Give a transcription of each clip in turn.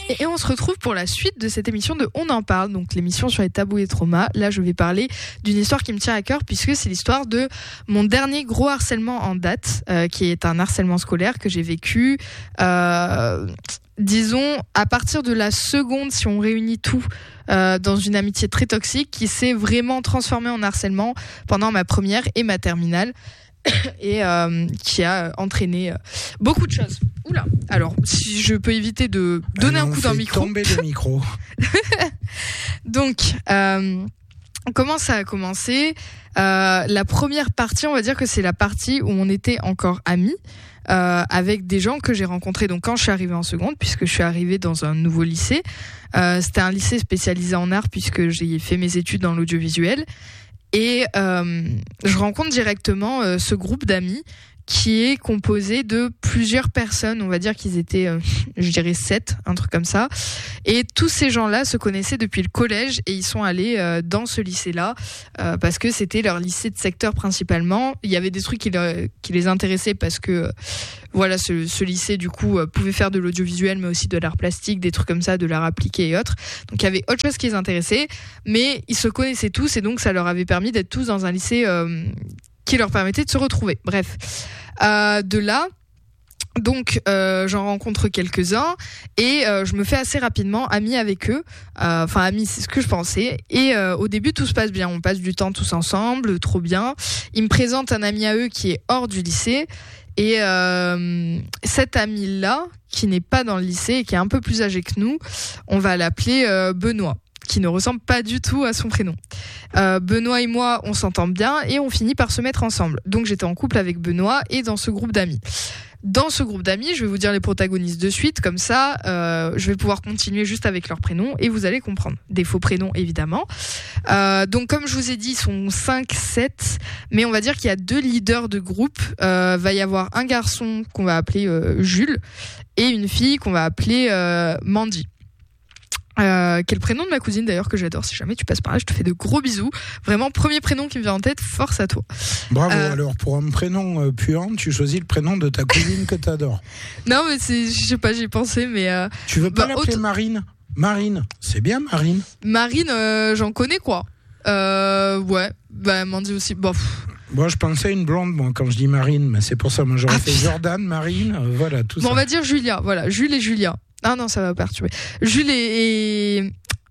Et on se retrouve pour la suite de cette émission de On en parle, donc l'émission sur les tabous et traumas. Là, je vais parler d'une histoire qui me tient à cœur puisque c'est l'histoire de mon dernier gros harcèlement en date, qui est un harcèlement scolaire que j'ai vécu, disons, à partir de la seconde, si on réunit tout, dans une amitié très toxique qui s'est vraiment transformée en harcèlement pendant ma première et ma terminale. Et qui a entraîné beaucoup de choses. Oula. Alors, si je peux éviter de donner un coup dans le micro. Tomber le micro. Donc, comment ça a commencé ? La première partie, on va dire que c'est la partie où on était encore amis. Avec des gens que j'ai rencontrés donc quand je suis arrivée en seconde, puisque je suis arrivée dans un nouveau lycée. C'était un lycée spécialisé en art puisque j'ai fait mes études dans l'audiovisuel. Et je rencontre directement ce groupe d'amis qui est composé de plusieurs personnes. On va dire qu'ils étaient, je dirais 7, un truc comme ça. Et tous ces gens-là se connaissaient depuis le collège et ils sont allés dans ce lycée-là parce que c'était leur lycée de secteur principalement. Il y avait des trucs qui les intéressaient parce que voilà, ce lycée du coup pouvait faire de l'audiovisuel mais aussi de l'art plastique, des trucs comme ça, de l'art appliqué et autres. Donc il y avait autre chose qui les intéressait, mais ils se connaissaient tous et donc ça leur avait permis d'être tous dans un lycée qui leur permettait de se retrouver. Bref, de là, donc j'en rencontre quelques-uns et je me fais assez rapidement amie avec eux. Enfin amie, c'est ce que je pensais. Et au début tout se passe bien, on passe du temps tous ensemble, trop bien. Ils me présentent un ami à eux qui est hors du lycée. Et cet ami-là, qui n'est pas dans le lycée et qui est un peu plus âgé que nous, on va l'appeler Benoît, qui ne ressemble pas du tout à son prénom. Benoît et moi, on s'entend bien et on finit par se mettre ensemble. Donc j'étais en couple avec Benoît et dans ce groupe d'amis. Dans ce groupe d'amis, je vais vous dire les protagonistes de suite, comme ça, je vais pouvoir continuer juste avec leurs prénoms et vous allez comprendre. Des faux prénoms, évidemment. Donc, comme je vous ai dit, ils sont 5, 7, mais on va dire qu'il y a 2 leaders de groupe. Va y avoir un garçon qu'on va appeler Jules et une fille qu'on va appeler Mandy. Qui est le prénom de ma cousine d'ailleurs que j'adore. Si jamais tu passes par là, je te fais de gros bisous. Vraiment, premier prénom qui me vient en tête, force à toi. Bravo, alors pour un prénom puant, tu choisis le prénom de ta cousine que t'adores. Non mais je sais pas, j'y ai pensé mais... Tu veux pas l'appeler Marine ? Marine, c'est bien Marine. Marine, j'en connais quoi. Ouais, bah Mandy aussi, bof. Moi, je pensais à une blonde, moi, quand je dis Marine, mais c'est pour ça, moi j'aurais fait Jordan, Marine, voilà, tout ça. Bon, on va dire Julia, voilà, Jules et Julia. Ah non, ça va perturber. Jules et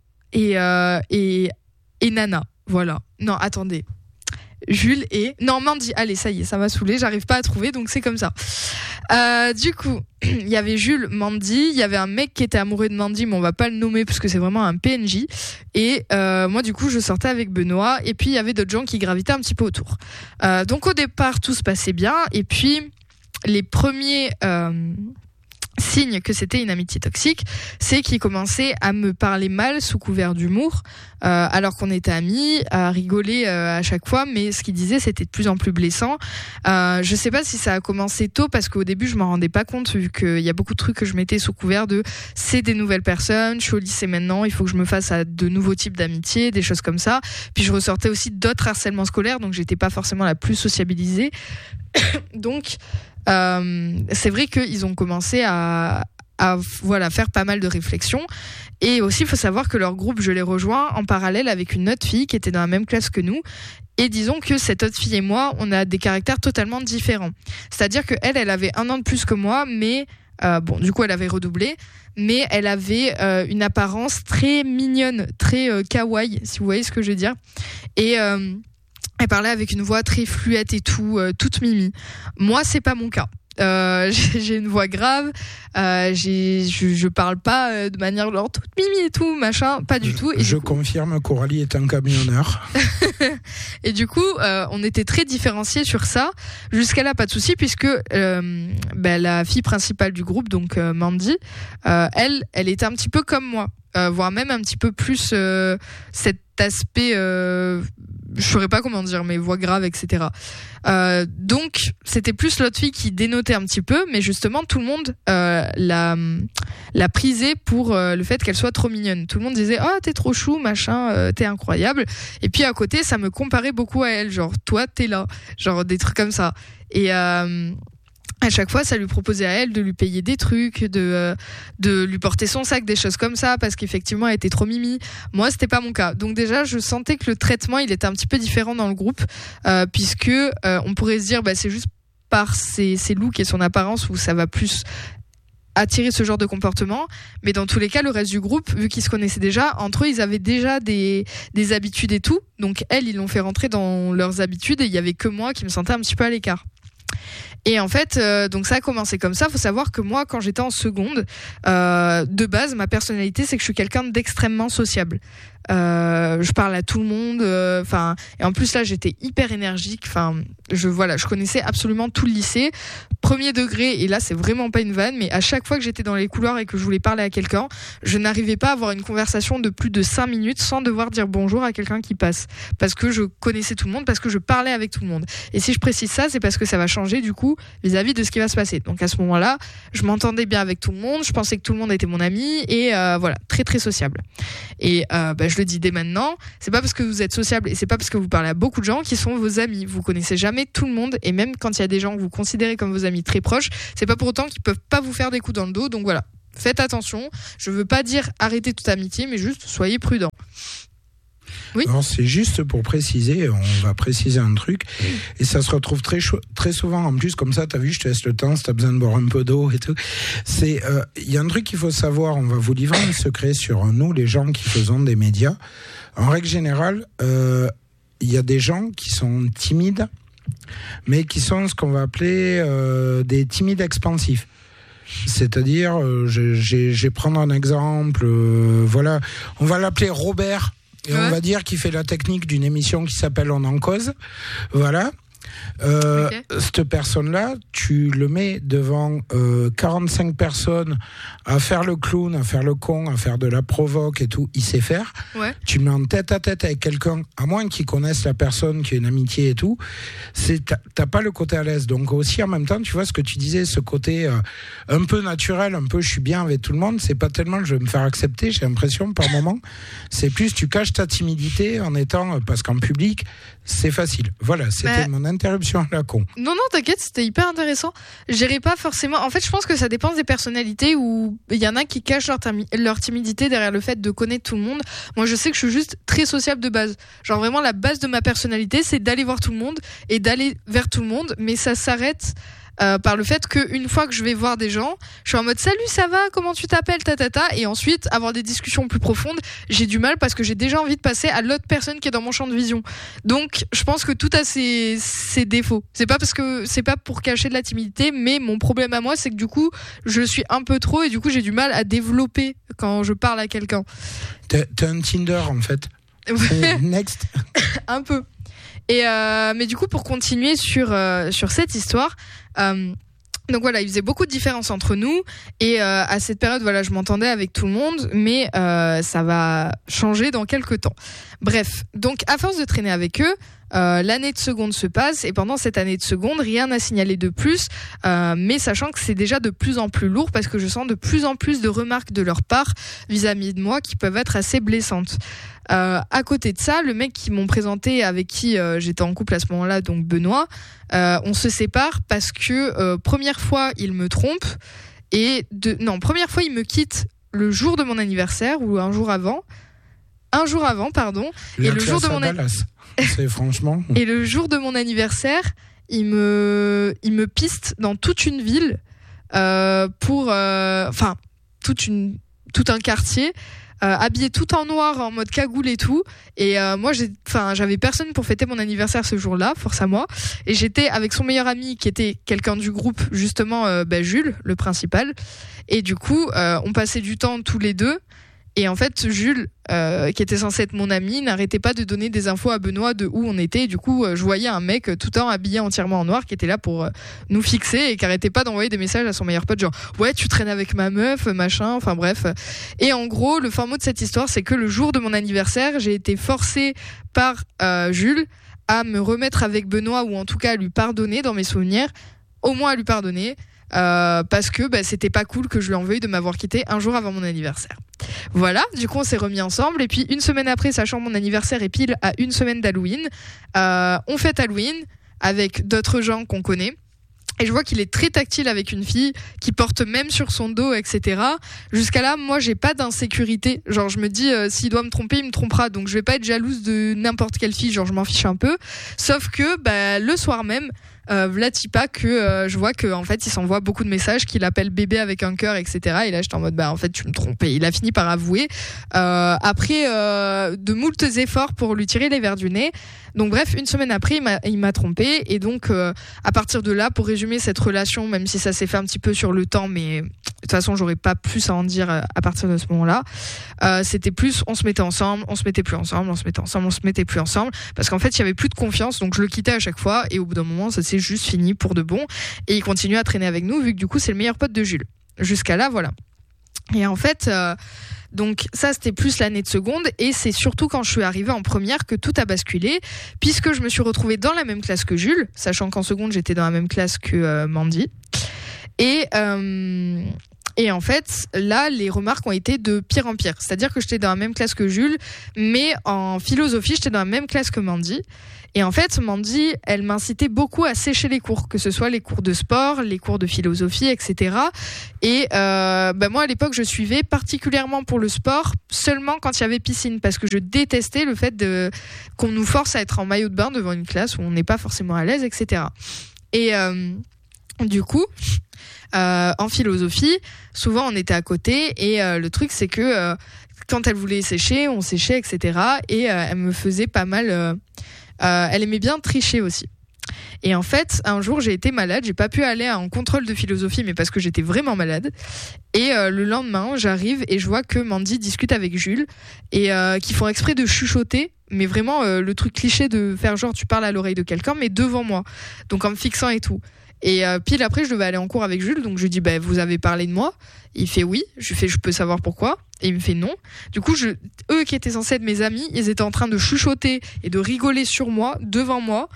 Nana, voilà. Non, attendez. Jules et... Non, Mandy, allez, ça y est, ça m'a saoulée, j'arrive pas à trouver, donc c'est comme ça. Du coup, il y avait Jules, Mandy, il y avait un mec qui était amoureux de Mandy, mais on va pas le nommer parce que c'est vraiment un PNJ. Et moi, du coup, je sortais avec Benoît, et puis il y avait d'autres gens qui gravitaient un petit peu autour. Donc au départ, tout se passait bien, et puis les premiers... signe que c'était une amitié toxique, c'est qu'il commençait à me parler mal sous couvert d'humour, alors qu'on était amis, à rigoler à chaque fois, mais ce qu'il disait c'était de plus en plus blessant. Je sais pas si ça a commencé tôt parce qu'au début je m'en rendais pas compte vu qu'il y a beaucoup de trucs que je mettais sous couvert de c'est des nouvelles personnes, je suis au lycée maintenant, il faut que je me fasse à de nouveaux types d'amitié, des choses comme ça. Puis je ressortais aussi d'autres harcèlements scolaires, donc j'étais pas forcément la plus sociabilisée. Donc c'est vrai qu'ils ont commencé à voilà, faire pas mal de réflexions. Et aussi, il faut savoir que leur groupe, je l'ai rejoint en parallèle avec une autre fille qui était dans la même classe que nous. Et disons que cette autre fille et moi, on a des caractères totalement différents. C'est-à-dire que elle avait 1 an de plus que moi, mais bon, du coup, elle avait redoublé. Mais elle avait une apparence très mignonne, très kawaii, si vous voyez ce que je veux dire. Et elle parlait avec une voix très fluette et tout, toute mimi. Moi, c'est pas mon cas. J'ai une voix grave, je parle pas de manière genre toute mimi et tout, machin, pas du tout. Et je confirme, Coralie est un camionneur. Et du coup, on était très différenciés sur ça. Jusqu'à là, pas de souci, puisque la fille principale du groupe, donc Mandy, elle était un petit peu comme moi, voire même un petit peu plus cet aspect... je saurais pas comment dire, mais voix grave, etc. Donc, c'était plus l'autre fille qui dénotait un petit peu, mais justement, tout le monde la prisait pour le fait qu'elle soit trop mignonne. Tout le monde disait « Oh, t'es trop chou, machin, t'es incroyable ». Et puis, à côté, ça me comparait beaucoup à elle. Genre, toi, t'es là. Genre, des trucs comme ça. à chaque fois, ça lui proposait à elle de lui payer des trucs, de lui porter son sac, des choses comme ça, parce qu'effectivement, elle était trop mimi. Moi, c'était pas mon cas. Donc déjà, je sentais que le traitement, il était un petit peu différent dans le groupe, puisque on pourrait se dire, c'est juste par ses looks et son apparence où ça va plus attirer ce genre de comportement, mais dans tous les cas, le reste du groupe, vu qu'ils se connaissaient déjà, entre eux, ils avaient déjà des habitudes et tout. Donc elles, ils l'ont fait rentrer dans leurs habitudes et il y avait que moi qui me sentais un petit peu à l'écart. Et en fait, donc ça a commencé comme ça. Faut savoir que moi, quand j'étais en seconde, de base, ma personnalité, c'est que je suis quelqu'un d'extrêmement sociable. Je parle à tout le monde. Et en plus là, j'étais hyper énergique. Je connaissais absolument tout le lycée. Premier degré, et là c'est vraiment pas une vanne, mais à chaque fois que j'étais dans les couloirs et que je voulais parler à quelqu'un, je n'arrivais pas à avoir une conversation de plus de 5 minutes sans devoir dire bonjour à quelqu'un qui passe. Parce que je connaissais tout le monde, parce que je parlais avec tout le monde. Et si je précise ça, c'est parce que ça va changer du coup vis-à-vis de ce qui va se passer. Donc à ce moment-là, je m'entendais bien avec tout le monde, je pensais que tout le monde était mon ami, et très très sociable. Et je le dis dès maintenant, c'est pas parce que vous êtes sociable et c'est pas parce que vous parlez à beaucoup de gens qui sont vos amis. Vous connaissez jamais tout le monde, et même quand il y a des gens que vous considérez comme vos amis très proches, c'est pas pour autant qu'ils peuvent pas vous faire des coups dans le dos. Donc voilà, faites attention. Je veux pas dire arrêtez toute amitié, mais juste soyez prudents. Oui. Alors c'est juste pour préciser, on va préciser un truc, et ça se retrouve très souvent en plus, comme ça, t'as vu, je te laisse le temps, si t'as besoin de boire un peu d'eau et tout. C'est, y a un truc qu'il faut savoir, on va vous livrer un secret sur nous, les gens qui faisons des médias. En règle générale, y a des gens qui sont timides, mais qui sont ce qu'on va appeler des timides expansifs. C'est-à-dire, je vais prendre un exemple, voilà, on va l'appeler Robert, et on va dire qu'il fait la technique d'une émission qui s'appelle On en cause, voilà. Cette personne-là, tu le mets devant 45 personnes à faire le clown, à faire le con, à faire de la provoque et tout, il sait faire. Ouais. Tu le mets en tête à tête avec quelqu'un, à moins qu'il connaisse la personne, qu'il y ait une amitié et tout, t'as pas le côté à l'aise. Donc aussi en même temps, tu vois ce que tu disais, ce côté un peu naturel, un peu je suis bien avec tout le monde, c'est pas tellement que je vais me faire accepter, j'ai l'impression par moment, c'est plus tu caches ta timidité en étant, parce qu'en public, c'est facile. Voilà, c'était mon interruption à la con. Non, t'inquiète, c'était hyper intéressant. J'irai pas forcément. En fait, je pense que ça dépend des personnalités, où il y en a qui cachent leur timidité derrière le fait de connaître tout le monde. Moi, je sais que je suis juste très sociable de base. Genre vraiment, la base de ma personnalité, c'est d'aller voir tout le monde et d'aller vers tout le monde, mais ça s'arrête par le fait qu'une fois que je vais voir des gens, je suis en mode salut, ça va, comment tu t'appelles, et ensuite avoir des discussions plus profondes, j'ai du mal parce que j'ai déjà envie de passer à l'autre personne qui est dans mon champ de vision. Donc je pense que tout a ses défauts. C'est pas pour cacher de la timidité, mais mon problème à moi, c'est que du coup je suis un peu trop, et du coup j'ai du mal à développer quand je parle à quelqu'un. T'as un Tinder en fait. Next. Un peu. Et mais du coup, pour continuer sur cette histoire, donc voilà, il faisait beaucoup de différences entre nous, et à cette période, voilà, je m'entendais avec tout le monde, mais ça va changer dans quelques temps. Bref, donc à force de traîner avec eux, l'année de seconde se passe, et pendant cette année de seconde, rien n'a signalé de plus, mais sachant que c'est déjà de plus en plus lourd, parce que je sens de plus en plus de remarques de leur part vis-à-vis de moi qui peuvent être assez blessantes. À côté de ça, le mec qui m'ont présenté, avec qui j'étais en couple à ce moment-là, donc Benoît, on se sépare parce que première fois il me trompe, première fois il me quitte le jour de mon anniversaire, ou un jour avant, pardon. Et le jour de mon c'est franchement. Et le jour de mon anniversaire, il me piste dans toute une ville pour tout un quartier. Habillé tout en noir, en mode cagoule et tout, et moi j'avais personne pour fêter mon anniversaire ce jour-là, force à moi, et j'étais avec son meilleur ami qui était quelqu'un du groupe, justement Jules, le principal, et du coup on passait du temps tous les deux. Et en fait, Jules, qui était censé être mon ami, n'arrêtait pas de donner des infos à Benoît de où on était. Et du coup, je voyais un mec tout le temps habillé entièrement en noir qui était là pour nous fixer, et qui arrêtait pas d'envoyer des messages à son meilleur pote, genre ouais, tu traînes avec ma meuf, machin, enfin bref. Et en gros, le fin mot de cette histoire, c'est que le jour de mon anniversaire, j'ai été forcée par Jules à me remettre avec Benoît, ou en tout cas à lui pardonner dans mes souvenirs, au moins à lui pardonner. Parce que c'était pas cool que je lui en veuille de m'avoir quitté un jour avant mon anniversaire. Voilà, du coup on s'est remis ensemble, et puis une semaine après, sachant mon anniversaire est pile à une semaine d'Halloween, on fête Halloween avec d'autres gens qu'on connaît. Et je vois qu'il est très tactile avec une fille, qui porte même sur son dos, etc. Jusqu'à là, moi, j'ai pas d'insécurité. Genre, je me dis, s'il doit me tromper, il me trompera. Donc, je vais pas être jalouse de n'importe quelle fille. Genre, je m'en fiche un peu. Sauf que, le soir même, Vlatipa, que je vois qu'en fait, il s'envoie beaucoup de messages, qu'il appelle bébé avec un cœur, etc. Et là, j'étais en mode, en fait, tu me trompes. Et il a fini par avouer. Après de moultes efforts pour lui tirer les verres du nez. Donc bref, une semaine après, il m'a trompé. Et donc, à partir de là, pour résumer cette relation, même si ça s'est fait un petit peu sur le temps, mais de toute façon, j'aurais pas plus à en dire à partir de ce moment-là. C'était plus, on se mettait ensemble, on se mettait plus ensemble, on se mettait ensemble, on se mettait plus ensemble. Parce qu'en fait, il y avait plus de confiance, donc je le quittais à chaque fois. Et au bout d'un moment, ça s'est juste fini pour de bon. Et il continue à traîner avec nous, vu que du coup, c'est le meilleur pote de Jules. Jusqu'à là, voilà. Et en fait... Donc ça, c'était plus l'année de seconde, et c'est surtout quand je suis arrivée en première que tout a basculé, puisque je me suis retrouvée dans la même classe que Jules, sachant qu'en seconde, j'étais dans la même classe que Mandy. Et en fait, là, les remarques ont été de pire en pire. C'est-à-dire que j'étais dans la même classe que Jules, mais en philosophie, j'étais dans la même classe que Mandy. Et en fait, Mandy, elle m'incitait beaucoup à sécher les cours, que ce soit les cours de sport, les cours de philosophie, etc. Et moi, à l'époque, je suivais particulièrement pour le sport seulement quand il y avait piscine, parce que je détestais le fait qu'on nous force à être en maillot de bain devant une classe où on n'est pas forcément à l'aise, etc. Et du coup... en philosophie, souvent on était à côté, et le truc c'est que quand elle voulait sécher, on séchait, etc. Et elle me faisait pas mal... elle aimait bien tricher aussi. Et en fait, un jour, j'ai été malade, j'ai pas pu aller en contrôle de philosophie, mais parce que j'étais vraiment malade. Et le lendemain, j'arrive et je vois que Mandy discute avec Jules, et qu'ils font exprès de chuchoter, mais vraiment le truc cliché de faire genre tu parles à l'oreille de quelqu'un, mais devant moi, donc en me fixant et tout. Et pile après, je devais aller en cours avec Jules, donc je lui dis vous avez parlé de moi? Il fait oui. Je lui fais je peux savoir pourquoi? Et il me fait non. Du coup, eux qui étaient censés être mes amis, ils étaient en train de chuchoter et de rigoler sur moi, devant moi,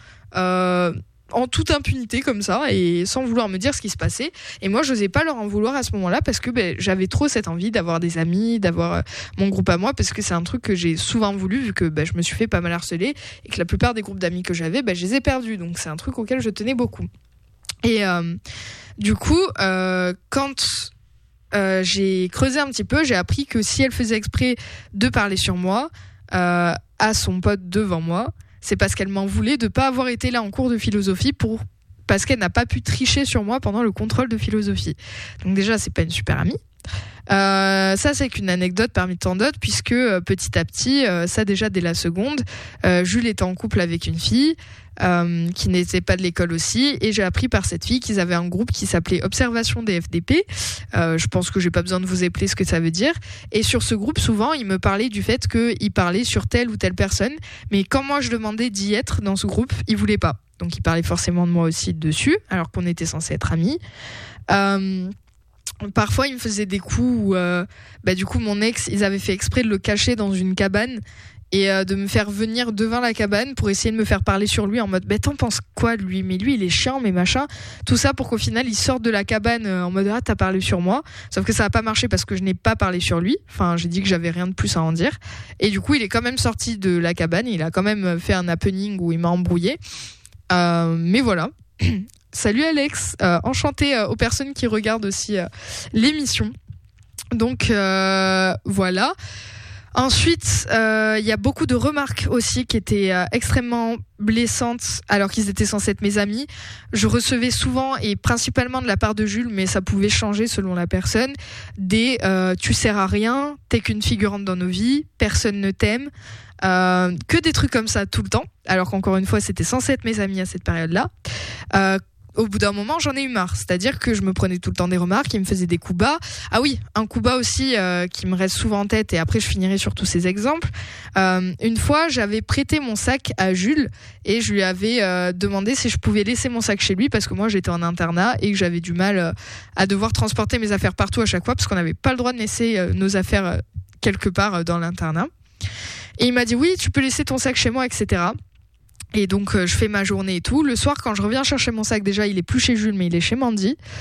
en toute impunité comme ça, et sans vouloir me dire ce qui se passait. Et moi, je n'osais pas leur en vouloir à ce moment-là, parce que j'avais trop cette envie d'avoir des amis, d'avoir mon groupe à moi, parce que c'est un truc que j'ai souvent voulu, vu que je me suis fait pas mal harceler, et que la plupart des groupes d'amis que j'avais, je les ai perdus. Donc c'est un truc auquel je tenais beaucoup. Et du coup, quand j'ai creusé un petit peu, j'ai appris que si elle faisait exprès de parler sur moi à son pote devant moi, c'est parce qu'elle m'en voulait de pas avoir été là en cours de philosophie parce qu'elle n'a pas pu tricher sur moi pendant le contrôle de philosophie. Donc déjà, c'est pas une super amie. Ça, c'est qu'une anecdote parmi tant d'autres, puisque petit à petit, ça déjà dès la seconde, Jules était en couple avec une fille qui n'était pas de l'école aussi, et j'ai appris par cette fille qu'ils avaient un groupe qui s'appelait Observation des FDP. Je pense que j'ai pas besoin de vous épeler ce que ça veut dire. Et sur ce groupe, souvent, ils me parlaient du fait qu'ils parlaient sur telle ou telle personne, mais quand moi je demandais d'y être dans ce groupe, ils voulaient pas. Donc ils parlaient forcément de moi aussi dessus, alors qu'on était censés être amis. Parfois, il me faisait des coups où, du coup, mon ex, ils avaient fait exprès de le cacher dans une cabane et de me faire venir devant la cabane pour essayer de me faire parler sur lui en mode t'en penses quoi de lui, mais lui il est chiant, mais machin, tout ça pour qu'au final il sorte de la cabane en mode t'as parlé sur moi. Sauf que ça n'a pas marché parce que je n'ai pas parlé sur lui, enfin j'ai dit que j'avais rien de plus à en dire, et du coup il est quand même sorti de la cabane, il a quand même fait un happening où il m'a embrouillé, mais voilà. Salut Alex, enchanté aux personnes qui regardent aussi l'émission. Donc voilà. Ensuite, il y a beaucoup de remarques aussi qui étaient extrêmement blessantes alors qu'ils étaient censés être mes amis. Je recevais souvent, et principalement de la part de Jules, mais ça pouvait changer selon la personne, des tu sers à rien, t'es qu'une figurante dans nos vies, personne ne t'aime. Que des trucs comme ça tout le temps, alors qu'encore une fois c'était censé être mes amis à cette période-là. Au bout d'un moment, j'en ai eu marre. C'est-à-dire que je me prenais tout le temps des remarques, ils me faisaient des coups bas. Ah oui, un coup bas aussi qui me reste souvent en tête, et après je finirai sur tous ces exemples. Une fois, j'avais prêté mon sac à Jules et je lui avais demandé si je pouvais laisser mon sac chez lui, parce que moi j'étais en internat et que j'avais du mal à devoir transporter mes affaires partout à chaque fois, parce qu'on n'avait pas le droit de laisser nos affaires quelque part dans l'internat. Et il m'a dit oui, tu peux laisser ton sac chez moi, etc. Et donc je fais ma journée et tout. Le soir, quand je reviens chercher mon sac, déjà il est plus chez Jules mais il est chez Mandy.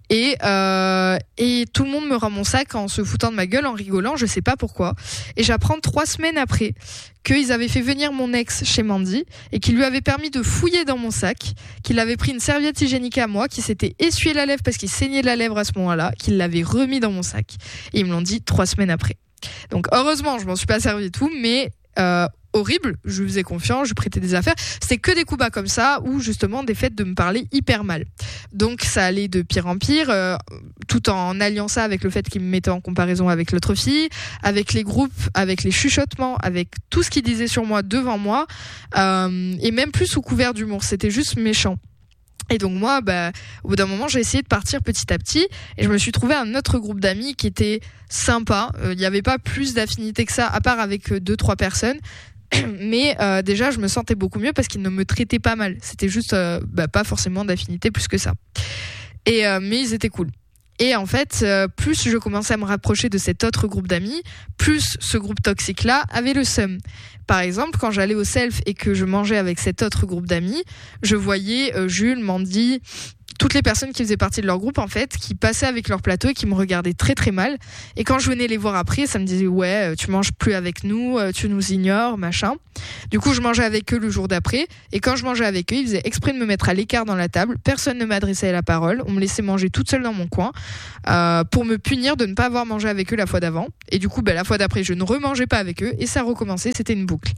Et tout le monde me rend mon sac en se foutant de ma gueule, en rigolant, je sais pas pourquoi. Et j'apprends 3 semaines après qu'ils avaient fait venir mon ex chez Mandy et qu'il lui avait permis de fouiller dans mon sac, qu'il avait pris une serviette hygiénique à moi, qu'il s'était essuyé la lèvre parce qu'il saignait de la lèvre à ce moment-là, qu'il l'avait remis dans mon sac. Et ils me l'ont dit 3 semaines après. Donc heureusement, je m'en suis pas servi et tout, mais horrible, je lui faisais confiance, je prêtais des affaires. C'était que des coups bas comme ça, ou justement des faits de me parler hyper mal. Donc ça allait de pire en pire, tout en alliant ça avec le fait qu'il me mettait en comparaison avec l'autre fille, avec les groupes, avec les chuchotements, avec tout ce qu'il disait sur moi devant moi, et même plus sous couvert d'humour. C'était juste méchant. Et donc moi, au bout d'un moment, j'ai essayé de partir petit à petit et je me suis trouvé un autre groupe d'amis qui était sympa. Il n'y avait pas plus d'affinité que ça, à part avec 2-3 personnes. Mais déjà, je me sentais beaucoup mieux parce qu'ils ne me traitaient pas mal. C'était juste pas forcément d'affinité plus que ça. Mais ils étaient cool. Et en fait, plus je commençais à me rapprocher de cet autre groupe d'amis, plus ce groupe toxique-là avait le seum. Par exemple, quand j'allais au self et que je mangeais avec cet autre groupe d'amis, je voyais Jules, Mandy, toutes les personnes qui faisaient partie de leur groupe, en fait, qui passaient avec leur plateau et qui me regardaient très très mal. Et quand je venais les voir après, ça me disait « Ouais, tu manges plus avec nous, tu nous ignores, machin ». Du coup, je mangeais avec eux le jour d'après. Et quand je mangeais avec eux, ils faisaient exprès de me mettre à l'écart dans la table. Personne ne m'adressait la parole. On me laissait manger toute seule dans mon coin pour me punir de ne pas avoir mangé avec eux la fois d'avant. Et du coup, la fois d'après, je ne remangeais pas avec eux. Et ça recommençait, c'était une boucle.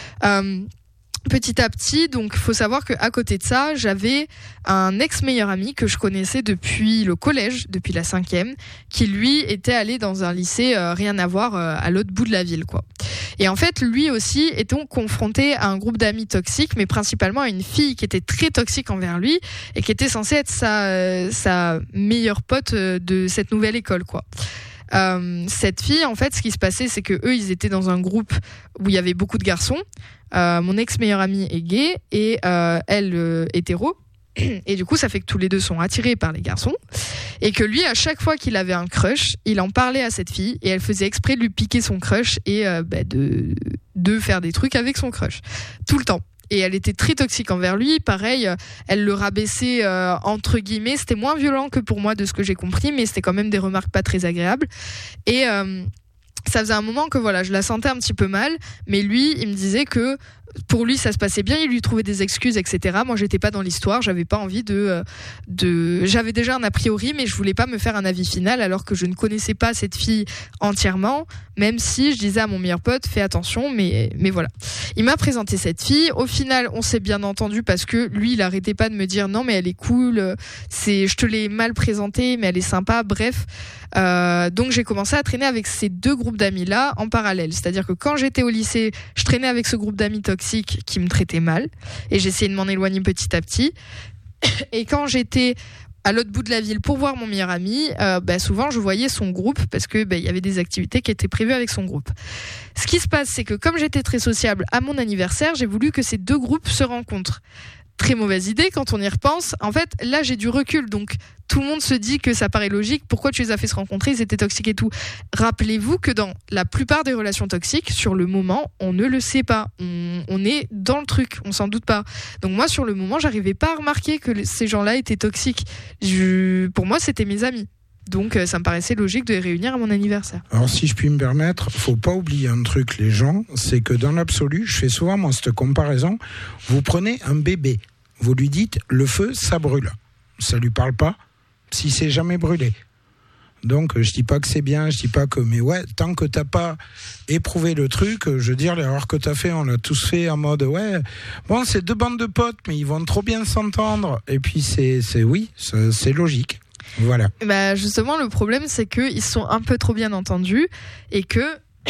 Petit à petit, donc faut savoir qu'à côté de ça, j'avais un ex-meilleur ami que je connaissais depuis le collège, depuis la 5e, qui lui était allé dans un lycée rien à voir à l'autre bout de la ville, quoi. Et en fait, lui aussi était donc confronté à un groupe d'amis toxiques, mais principalement à une fille qui était très toxique envers lui et qui était censée être sa meilleure pote de cette nouvelle école, quoi. Cette fille, en fait, ce qui se passait, c'est que eux, ils étaient dans un groupe où il y avait beaucoup de garçons. Mon ex-meilleur ami est gay et elle hétéro. Et du coup, ça fait que tous les deux sont attirés par les garçons. Et que lui, à chaque fois qu'il avait un crush, il en parlait à cette fille et elle faisait exprès de lui piquer son crush et de faire des trucs avec son crush. Tout le temps. Et elle était très toxique envers lui. Pareil, elle le rabaissait entre guillemets. C'était moins violent que pour moi de ce que j'ai compris, mais c'était quand même des remarques pas très agréables. Et ça faisait un moment que voilà, je la sentais un petit peu mal. Mais lui, il me disait que pour lui, ça se passait bien. Il lui trouvait des excuses, etc. Moi, j'étais pas dans l'histoire. J'avais pas envie j'avais déjà un a priori, mais je voulais pas me faire un avis final alors que je ne connaissais pas cette fille entièrement. Même si je disais à mon meilleur pote, fais attention, mais voilà. Il m'a présenté cette fille. Au final, on s'est bien entendu parce que lui, il arrêtait pas de me dire non, mais elle est cool. Je te l'ai mal présentée, mais elle est sympa. Bref. Donc j'ai commencé à traîner avec ces deux groupes d'amis là en parallèle. C'est-à-dire que quand j'étais au lycée, je traînais avec ce groupe d'amis toxiques qui me traitaient mal et j'essayais de m'en éloigner petit à petit. Et quand j'étais à l'autre bout de la ville pour voir mon meilleur ami, souvent je voyais son groupe parce que il y avait des activités qui étaient prévues avec son groupe. Ce qui se passe, c'est que comme j'étais très sociable à mon anniversaire, j'ai voulu que ces deux groupes se rencontrent. Très mauvaise idée quand on y repense. En fait, là, j'ai du recul, donc tout le monde se dit que ça paraît logique. Pourquoi tu les as fait se rencontrer? Ils étaient toxiques et tout. Rappelez-vous que dans la plupart des relations toxiques, sur le moment, on ne le sait pas. On est dans le truc, on s'en doute pas. Donc moi, sur le moment, j'arrivais pas à remarquer que ces gens-là étaient toxiques. Pour moi, c'était mes amis. Donc ça me paraissait logique de les réunir à mon anniversaire. Alors si je puis me permettre, faut pas oublier un truc les gens, c'est que dans l'absolu, je fais souvent moi cette comparaison, vous prenez un bébé, vous lui dites le feu ça brûle. Ça lui parle pas si c'est jamais brûlé. Donc je dis pas que c'est bien, je dis pas que mais ouais, tant que t'as pas éprouvé le truc, je veux dire l'erreur que t'as fait, on l'a tous fait en mode ouais, bon c'est deux bandes de potes mais ils vont trop bien s'entendre et puis c'est logique. Voilà. Justement, le problème, c'est qu'ils sont un peu trop bien entendus et que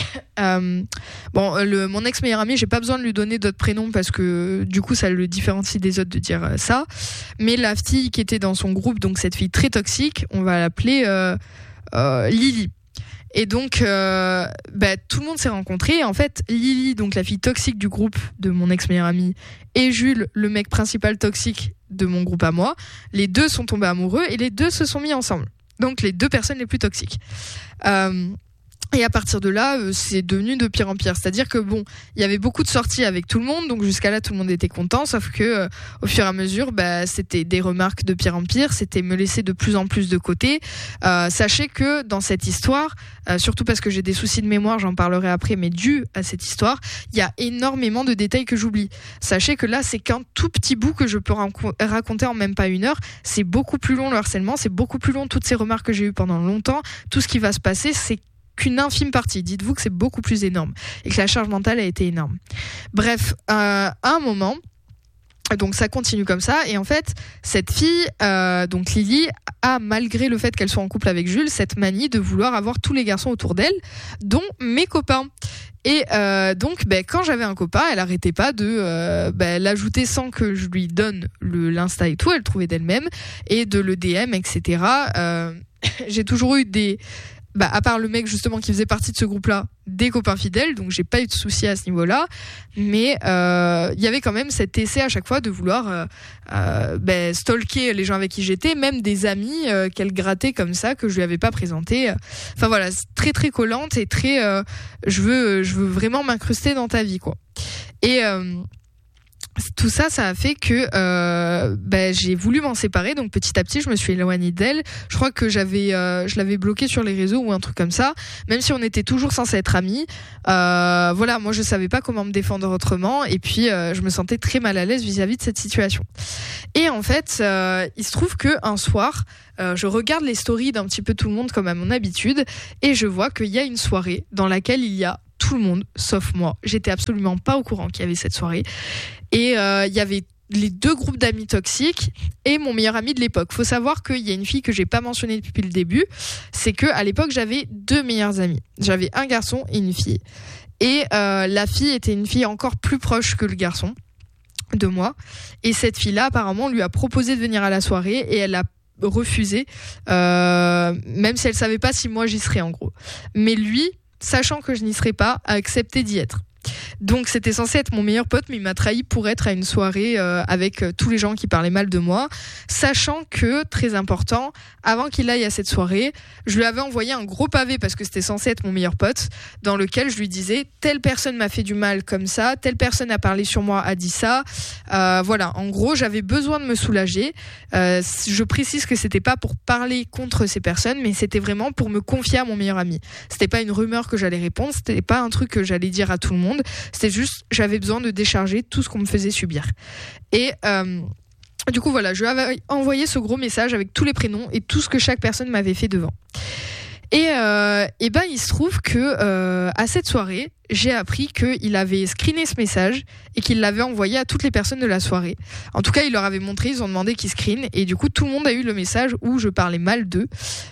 mon ex-meilleur ami, j'ai pas besoin de lui donner d'autres prénoms parce que du coup, ça le différencie des autres de dire ça. Mais la fille qui était dans son groupe, donc cette fille très toxique, on va l'appeler Lily. Et donc, tout le monde s'est rencontré. Et en fait, Lily, donc la fille toxique du groupe de mon ex-meilleur ami, et Jules, le mec principal toxique de mon groupe à moi, les deux sont tombés amoureux et les deux se sont mis ensemble. Donc, les deux personnes les plus toxiques. Et à partir de là, c'est devenu de pire en pire. C'est-à-dire que bon, il y avait beaucoup de sorties avec tout le monde, donc jusqu'à là, tout le monde était content. Sauf que, au fur et à mesure, c'était des remarques de pire en pire. C'était me laisser de plus en plus de côté. Sachez que dans cette histoire, surtout parce que j'ai des soucis de mémoire, j'en parlerai après, mais dû à cette histoire, il y a énormément de détails que j'oublie. Sachez que là, c'est qu'un tout petit bout que je peux raconter en même pas 1 heure. C'est beaucoup plus long le harcèlement, c'est beaucoup plus long toutes ces remarques que j'ai eues pendant longtemps. Tout ce qui va se passer, c'est qu'une infime partie. Dites-vous que c'est beaucoup plus énorme et que la charge mentale a été énorme. Bref, à un moment, donc ça continue comme ça, et en fait, cette fille, donc Lily, a, malgré le fait qu'elle soit en couple avec Jules, cette manie de vouloir avoir tous les garçons autour d'elle, dont mes copains. Et donc, quand j'avais un copain, elle arrêtait pas de l'ajouter sans que je lui donne l'Insta et tout, elle trouvait d'elle-même, et de le DM, etc. J'ai toujours eu à part le mec justement qui faisait partie de ce groupe-là, des copains fidèles, donc j'ai pas eu de soucis à ce niveau-là, mais il y avait quand même cet essai à chaque fois de vouloir stalker les gens avec qui j'étais, même des amis qu'elle grattait comme ça, que je lui avais pas présenté. Enfin voilà, très très collante et très je veux vraiment m'incruster dans ta vie, quoi. Et tout ça, ça a fait que j'ai voulu m'en séparer. Donc petit à petit, je me suis éloignée d'elle. Je crois que je l'avais bloquée sur les réseaux ou un truc comme ça. Même si on était toujours censés être amis. Voilà, moi je savais pas comment me défendre autrement. Et puis je me sentais très mal à l'aise vis-à-vis de cette situation. Et en fait, il se trouve que un soir, je regarde les stories d'un petit peu tout le monde comme à mon habitude, et je vois qu'il y a une soirée dans laquelle il y a tout le monde sauf moi. J'étais absolument pas au courant qu'il y avait cette soirée. Et il y avait les 2 groupes d'amis toxiques et mon meilleur ami de l'époque. Faut savoir qu'il y a une fille que j'ai pas mentionnée depuis le début, c'est que à l'époque j'avais 2 meilleurs amis. J'avais un garçon et une fille. Et la fille était une fille encore plus proche que le garçon de moi. Et cette fille-là, apparemment, lui a proposé de venir à la soirée et elle a refusé, même si elle savait pas si moi j'y serais, en gros. Mais lui, sachant que je n'y serais pas, a accepté d'y être. Donc c'était censé être mon meilleur pote, mais il m'a trahi pour être à une soirée avec tous les gens qui parlaient mal de moi, sachant que, très important, avant qu'il aille à cette soirée, je lui avais envoyé un gros pavé, parce que c'était censé être mon meilleur pote, dans lequel je lui disais telle personne m'a fait du mal comme ça, telle personne a parlé sur moi, a dit ça, voilà, en gros j'avais besoin de me soulager. Je précise que c'était pas pour parler contre ces personnes, mais c'était vraiment pour me confier à mon meilleur ami. C'était pas une rumeur que j'allais répondre, c'était pas un truc que j'allais dire à tout le monde, c'était juste j'avais besoin de décharger tout ce qu'on me faisait subir. Et du coup voilà, je lui avais envoyé ce gros message avec tous les prénoms et tout ce que chaque personne m'avait fait devant. Et il se trouve que à cette soirée, j'ai appris qu'il avait screené ce message et qu'il l'avait envoyé à toutes les personnes de la soirée. En tout cas, il leur avait montré, ils ont demandé qu'ils screenent, et du coup tout le monde a eu le message où je parlais mal d'eux.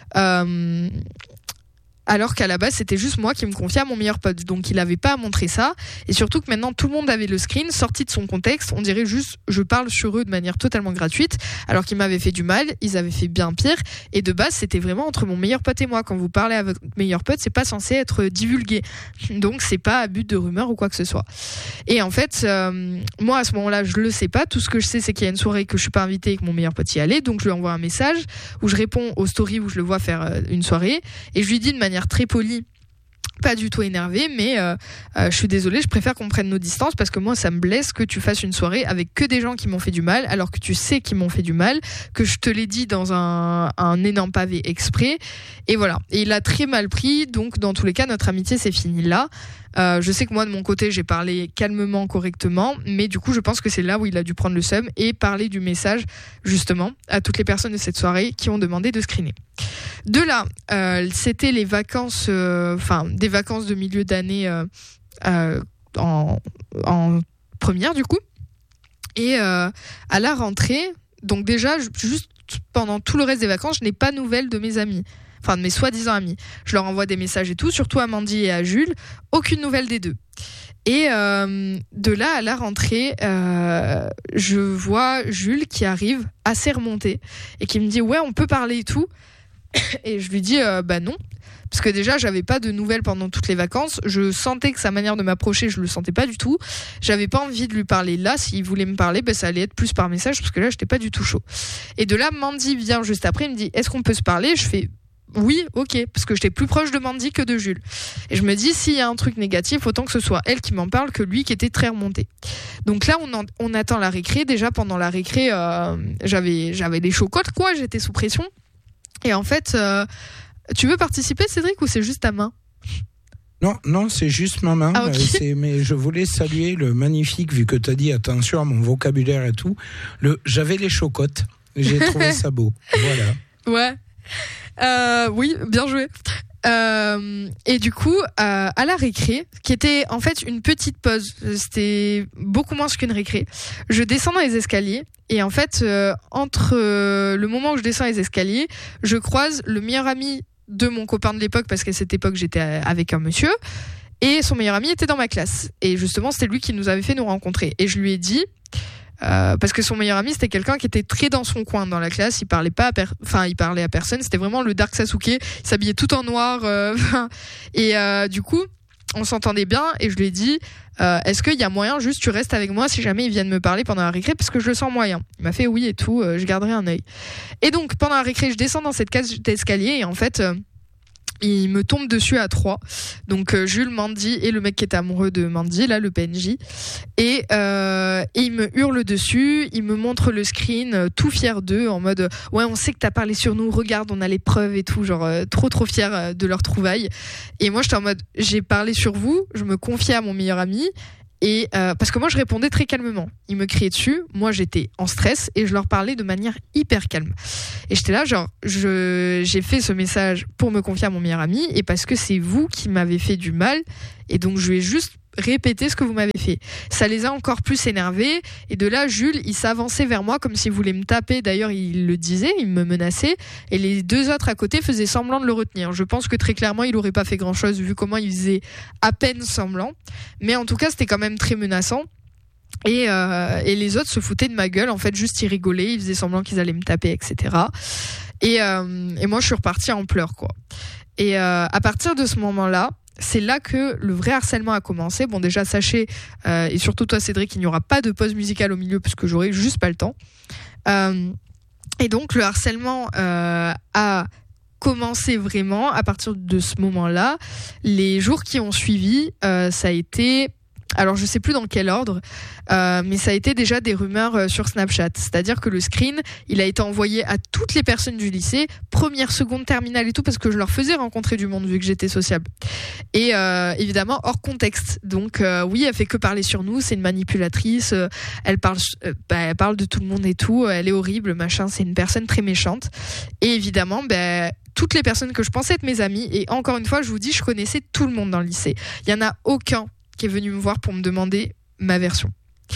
Alors qu'à la base c'était juste moi qui me confiais à mon meilleur pote, donc il avait pas à montrer ça, et surtout que maintenant tout le monde avait le screen sorti de son contexte, on dirait juste je parle sur eux de manière totalement gratuite, alors qu'ils m'avaient fait du mal, ils avaient fait bien pire, et de base c'était vraiment entre mon meilleur pote et moi. Quand vous parlez à votre meilleur pote, c'est pas censé être divulgué, donc c'est pas à but de rumeur ou quoi que ce soit. Et en fait moi à ce moment-là je le sais pas, tout ce que je sais c'est qu'il y a une soirée que je suis pas invitée et que mon meilleur pote y allait, donc je lui envoie un message où je réponds aux stories où je le vois faire une soirée, et je lui dis de manière très polie, pas du tout énervée, mais je suis désolée, je préfère qu'on prenne nos distances, parce que moi ça me blesse que tu fasses une soirée avec que des gens qui m'ont fait du mal, alors que tu sais qu'ils m'ont fait du mal, que je te l'ai dit dans un énorme pavé exprès, et voilà. Et il a très mal pris, donc dans tous les cas notre amitié s'est finie là. Je sais que moi de mon côté j'ai parlé calmement, correctement, mais du coup je pense que c'est là où il a dû prendre le seum et parler du message justement à toutes les personnes de cette soirée qui ont demandé de screener. De là, c'était les vacances, des vacances de milieu d'année en première du coup, et à la rentrée, donc déjà juste pendant tout le reste des vacances je n'ai pas de nouvelles de mes amis. Enfin, de mes soi-disant amis. Je leur envoie des messages et tout, surtout à Mandy et à Jules. Aucune nouvelle des deux. Et de là à la rentrée, je vois Jules qui arrive assez remonté et qui me dit « Ouais, on peut parler et tout ». Et je lui dis « Bah non ». Parce que déjà, j'avais pas de nouvelles pendant toutes les vacances. Je sentais que sa manière de m'approcher, je le sentais pas du tout. J'avais pas envie de lui parler là. S'il voulait me parler, ça allait être plus par message, parce que là, j'étais pas du tout chaud. Et de là, Mandy vient juste après, il me dit « Est-ce qu'on peut se parler ?» Je fais oui, ok, parce que j'étais plus proche de Mandy que de Jules. Et je me dis, s'il y a un truc négatif, autant que ce soit elle qui m'en parle que lui qui était très remonté. Donc là, on attend la récré. Déjà, pendant la récré, j'avais des chocottes, quoi, j'étais sous pression. Et en fait, tu veux participer, Cédric, ou c'est juste ta main ? Non, c'est juste ma main. Ah, okay. Mais je voulais saluer le magnifique, vu que tu as dit attention à mon vocabulaire et tout. J'avais les chocottes. J'ai trouvé ça beau. Voilà. Ouais. Oui, bien joué. Et du coup, à la récré, qui était en fait une petite pause, c'était beaucoup moins qu'une récré, je descends dans les escaliers. Et en fait, entre le moment où je descends les escaliers, je croise le meilleur ami de mon copain de l'époque, parce qu'à cette époque j'étais avec un monsieur, et son meilleur ami était dans ma classe, et justement c'était lui qui nous avait fait nous rencontrer. Et je lui ai dit, parce que son meilleur ami c'était quelqu'un qui était très dans son coin dans la classe, il parlait à personne, c'était vraiment le Dark Sasuke, il s'habillait tout en noir, et du coup on s'entendait bien, et je lui ai dit est-ce qu'il y a moyen, juste tu restes avec moi si jamais ils viennent me parler pendant la récré, parce que je le sens moyen. Il m'a fait oui et tout, je garderai un œil. Et donc pendant la récré, je descends dans cette cage d'escalier, et en fait il me tombe dessus à 3. Donc Jules, Mandy et le mec qui était amoureux de Mandy, là, le PNJ. Et il me hurle dessus, il me montre le screen, tout fier d'eux, en mode ouais, on sait que t'as parlé sur nous, regarde, on a les preuves et tout, genre trop fier de leur trouvaille. Et moi j'étais en mode j'ai parlé sur vous, je me confiais à mon meilleur ami. Et parce que moi je répondais très calmement, ils me criaient dessus, moi j'étais en stress et je leur parlais de manière hyper calme. Et j'étais là genre j'ai fait ce message pour me confier à mon meilleur ami et parce que c'est vous qui m'avez fait du mal, et donc je vais juste répéter ce que vous m'avez fait. Ça les a encore plus énervés, et de là Jules il s'avançait vers moi comme s'il voulait me taper, d'ailleurs il le disait, il me menaçait, et les deux autres à côté faisaient semblant de le retenir. Je pense que très clairement il aurait pas fait grand chose vu comment il faisait à peine semblant, mais en tout cas c'était quand même très menaçant. Et les autres se foutaient de ma gueule, en fait juste ils rigolaient, ils faisaient semblant qu'ils allaient me taper, etc. Et moi je suis repartie en pleurs, quoi. Et à partir de ce moment-là, c'est là que le vrai harcèlement a commencé. Bon, déjà, sachez, et surtout toi, Cédric, il n'y aura pas de pause musicale au milieu parce que j'aurai juste pas le temps. Et donc, le harcèlement a commencé vraiment à partir de ce moment-là. Les jours qui ont suivi, ça a été... Alors, je sais plus dans quel ordre, mais ça a été déjà des rumeurs sur Snapchat. C'est-à-dire que le screen, il a été envoyé à toutes les personnes du lycée, première, seconde, terminale et tout, parce que je leur faisais rencontrer du monde vu que j'étais sociable. Et évidemment, hors contexte. Donc, oui, elle fait que parler sur nous, c'est une manipulatrice, elle parle de tout le monde et tout, elle est horrible, machin, c'est une personne très méchante. Et évidemment, toutes les personnes que je pensais être mes amis, et encore une fois, je vous dis, je connaissais tout le monde dans le lycée. Il y en a aucun qui est venu me voir pour me demander ma version.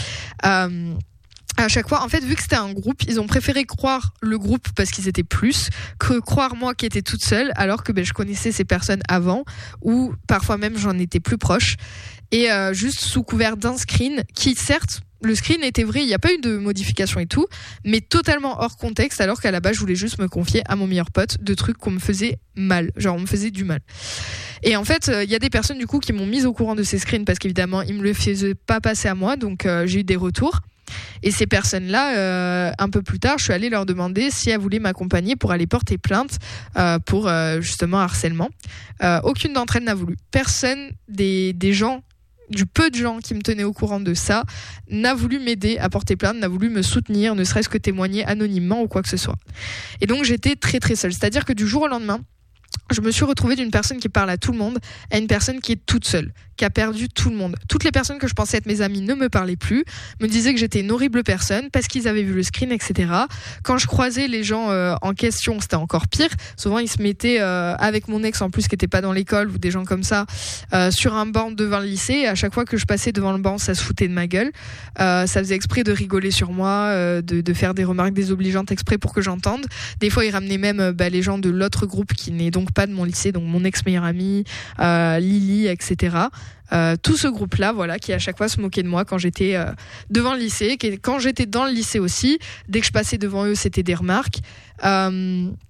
À chaque fois, en fait, vu que c'était un groupe, ils ont préféré croire le groupe parce qu'ils étaient plus que croire moi qui étais toute seule, alors que je connaissais ces personnes avant, ou parfois même j'en étais plus proche, et juste sous couvert d'un screen qui, certes, le screen était vrai, il n'y a pas eu de modification et tout, mais totalement hors contexte, alors qu'à la base je voulais juste me confier à mon meilleur pote de trucs qu'on me faisait mal, genre on me faisait du mal. Et en fait, il y a des personnes du coup qui m'ont mise au courant de ces screens parce qu'évidemment ils me le faisaient pas passer à moi, donc j'ai eu des retours. Et ces personnes-là, un peu plus tard, je suis allée leur demander si elles voulaient m'accompagner pour aller porter plainte pour justement harcèlement. Aucune d'entre elles n'a voulu. Personne des gens, du peu de gens qui me tenaient au courant de ça, n'a voulu m'aider à porter plainte, n'a voulu me soutenir, ne serait-ce que témoigner anonymement ou quoi que ce soit. Et donc j'étais très très seule. C'est-à-dire que du jour au lendemain, je me suis retrouvée d'une personne qui parle à tout le monde à une personne qui est toute seule, qui a perdu tout le monde. Toutes les personnes que je pensais être mes amies ne me parlaient plus, me disaient que j'étais une horrible personne parce qu'ils avaient vu le screen, etc. Quand je croisais les gens en question, c'était encore pire. Souvent, ils se mettaient avec mon ex en plus qui était pas dans l'école ou des gens comme ça sur un banc devant le lycée. Et à chaque fois que je passais devant le banc, ça se foutait de ma gueule. Ça faisait exprès de rigoler sur moi, de faire des remarques désobligeantes exprès pour que j'entende. Des fois, ils ramenaient même les gens de l'autre groupe qui n'est donc pas de mon lycée, donc mon ex-meilleur ami, Lily, etc. Tout ce groupe-là, voilà, qui à chaque fois se moquait de moi quand j'étais devant le lycée, quand j'étais dans le lycée aussi. Dès que je passais devant eux, c'était des remarques.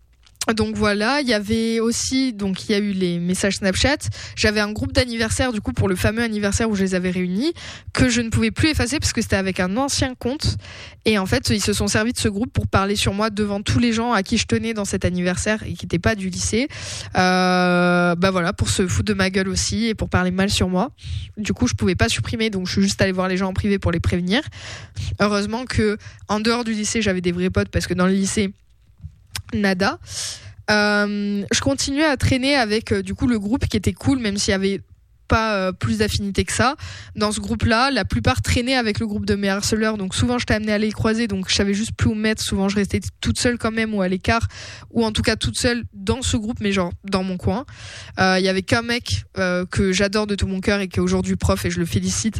Donc voilà, il y avait aussi, donc il y a eu les messages Snapchat. J'avais un groupe d'anniversaire du coup pour le fameux anniversaire où je les avais réunis, que je ne pouvais plus effacer parce que c'était avec un ancien compte. Et en fait, ils se sont servis de ce groupe pour parler sur moi devant tous les gens à qui je tenais dans cet anniversaire et qui n'étaient pas du lycée. Voilà, pour se foutre de ma gueule aussi et pour parler mal sur moi. Du coup, je pouvais pas supprimer, donc je suis juste allée voir les gens en privé pour les prévenir. Heureusement que en dehors du lycée, j'avais des vrais potes parce que dans le lycée, nada. Je continuais à traîner avec du coup le groupe qui était cool, même s'il y avait pas plus d'affinité que ça. Dans ce groupe-là, la plupart traînaient avec le groupe de mes harceleurs, donc souvent j'étais amenée à les croiser, donc je savais juste plus où me mettre. Souvent je restais toute seule quand même ou à l'écart, ou en tout cas toute seule dans ce groupe, mais genre dans mon coin. Il y avait qu'un mec que j'adore de tout mon cœur et qui est aujourd'hui prof et je le félicite,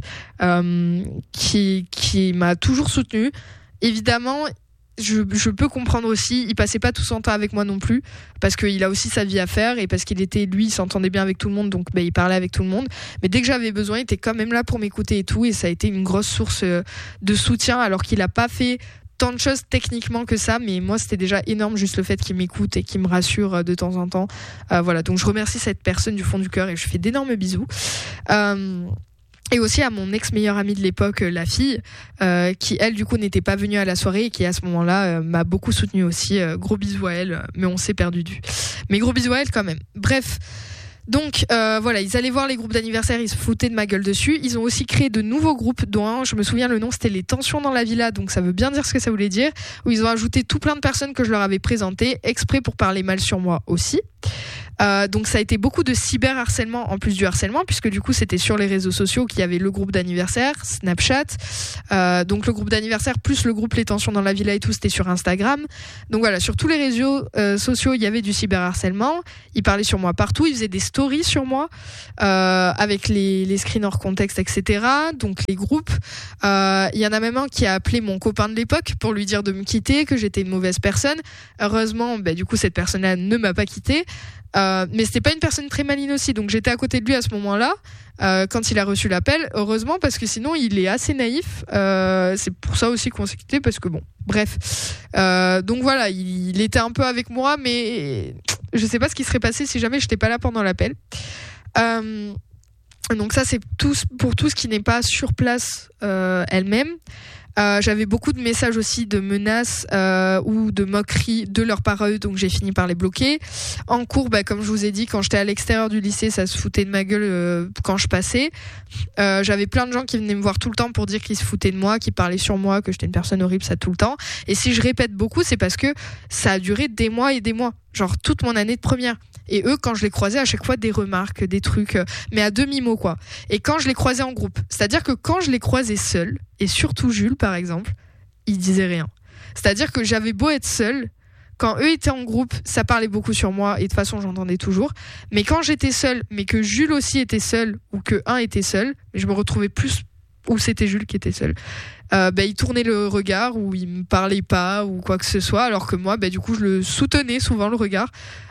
qui m'a toujours soutenue. Évidemment, je peux comprendre aussi, il passait pas tout son temps avec moi non plus, parce qu'il a aussi sa vie à faire et parce il s'entendait bien avec tout le monde, donc il parlait avec tout le monde. Mais dès que j'avais besoin, il était quand même là pour m'écouter et tout, et ça a été une grosse source de soutien, alors qu'il a pas fait tant de choses techniquement que ça, mais moi c'était déjà énorme juste le fait qu'il m'écoute et qu'il me rassure de temps en temps. Voilà, donc je remercie cette personne du fond du cœur et je fais d'énormes bisous. Et aussi à mon ex-meilleure amie de l'époque, la fille, qui elle du coup n'était pas venue à la soirée et qui à ce moment-là m'a beaucoup soutenue aussi. Gros bisous à elle, mais on s'est perdu du. Mais gros bisous à elle quand même. Bref. Donc voilà, ils allaient voir les groupes d'anniversaire, ils se foutaient de ma gueule dessus. Ils ont aussi créé de nouveaux groupes, dont un, je me souviens le nom, c'était les tensions dans la villa, donc ça veut bien dire ce que ça voulait dire, où ils ont ajouté tout plein de personnes que je leur avais présentées, exprès pour parler mal sur moi aussi. Donc ça a été beaucoup de cyberharcèlement en plus du harcèlement, puisque du coup c'était sur les réseaux sociaux qu'il y avait le groupe d'anniversaire, Snapchat, donc le groupe d'anniversaire plus le groupe Les Tensions dans la Villa et tout, c'était sur Instagram. Donc voilà, sur tous les réseaux sociaux il y avait du cyberharcèlement, ils parlaient sur moi partout, ils faisaient des stories sur moi avec les screens hors contexte, etc. Donc les groupes, il y en a même un qui a appelé mon copain de l'époque pour lui dire de me quitter, que j'étais une mauvaise personne. Heureusement, du coup cette personne-là ne m'a pas quitté. Mais c'était pas une personne très maligne aussi, donc j'étais à côté de lui à ce moment-là quand il a reçu l'appel, heureusement, parce que sinon il est assez naïf. C'est pour ça aussi qu'on s'est quitté, parce que bon, bref. Donc voilà, il était un peu avec moi, mais je sais pas ce qui serait passé si jamais j'étais pas là pendant l'appel. Donc ça c'est pour tout ce qui n'est pas sur place elle-même. J'avais beaucoup de messages aussi de menaces ou de moqueries de leur part à eux, donc j'ai fini par les bloquer. En cours, comme je vous ai dit, quand j'étais à l'extérieur du lycée, ça se foutait de ma gueule quand je passais. J'avais plein de gens qui venaient me voir tout le temps pour dire qu'ils se foutaient de moi, qu'ils parlaient sur moi, que j'étais une personne horrible, ça tout le temps. Et si je répète beaucoup, c'est parce que ça a duré des mois et des mois, genre toute mon année de première. Et eux, quand je les croisais, à chaque fois des remarques, des trucs, mais à demi-mot quoi. Et quand je les croisais en groupe, c'est-à-dire que quand je les croisais seuls, et surtout Jules par exemple, ils disaient rien. C'est-à-dire que j'avais beau être seule, quand eux étaient en groupe, ça parlait beaucoup sur moi, et de toute façon j'entendais toujours. Mais quand j'étais seule, mais que Jules aussi était seul, ou que un était seul, je me retrouvais plus où c'était Jules qui était seul. Il tournait le regard, ou il me parlait pas, ou quoi que ce soit, alors que moi, du coup, je le soutenais souvent le regard.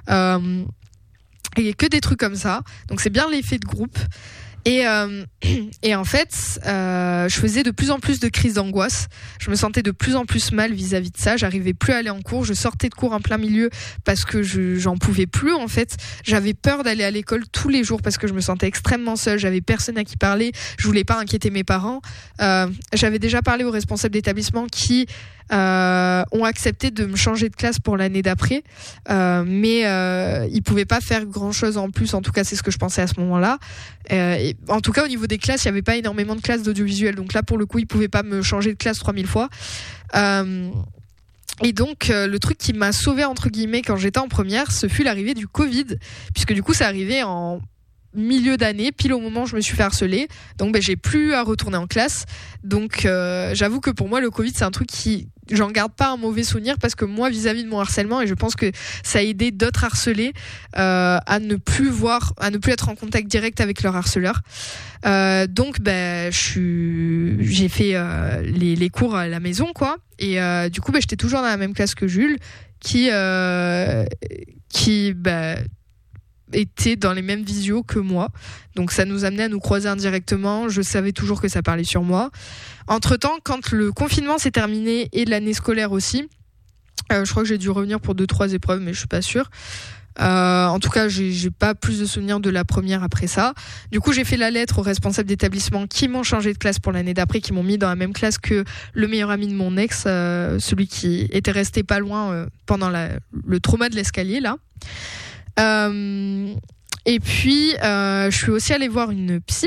Et que des trucs comme ça. Donc c'est bien l'effet de groupe. Et en fait, je faisais de plus en plus de crises d'angoisse. Je me sentais de plus en plus mal vis-à-vis de ça. J'arrivais plus à aller en cours. Je sortais de cours en plein milieu parce que j'en pouvais plus, en fait. J'avais peur d'aller à l'école tous les jours parce que je me sentais extrêmement seule. J'avais personne à qui parler. Je voulais pas inquiéter mes parents. J'avais déjà parlé aux responsables d'établissement qui ont accepté de me changer de classe pour l'année d'après, mais ils pouvaient pas faire grand chose en plus. En tout cas, c'est ce que je pensais à ce moment-là. Et en tout cas, au niveau des classes, il y avait pas énormément de classes d'audiovisuel, donc là pour le coup ils pouvaient pas me changer de classe 3000 fois. Et donc le truc qui m'a sauvée entre guillemets quand j'étais en première, ce fut l'arrivée du Covid, puisque du coup ça arrivait en milieu d'année, pile au moment où je me suis fait harceler. Donc j'ai plus à retourner en classe. Donc j'avoue que pour moi le Covid c'est un truc qui, j'en garde pas un mauvais souvenir, parce que moi vis-à-vis de mon harcèlement, et je pense que ça a aidé d'autres harcelés à ne plus être en contact direct avec leur harceleur. Donc j'ai fait les cours à la maison quoi, et du coup j'étais toujours dans la même classe que Jules qui était dans les mêmes visios que moi, donc ça nous amenait à nous croiser indirectement. Je savais toujours que ça parlait sur moi. Entre temps, quand le confinement s'est terminé et l'année scolaire aussi, Je crois que j'ai dû revenir pour 2-3 épreuves, mais je suis pas sûre. En tout cas, j'ai pas plus de souvenirs de la première après ça. Du coup, j'ai fait la lettre aux responsables d'établissement qui m'ont changé de classe pour l'année d'après, qui m'ont mis dans la même classe que le meilleur ami de mon ex, celui qui était resté pas loin pendant le trauma de l'escalier là. Et puis, je suis aussi allée voir une psy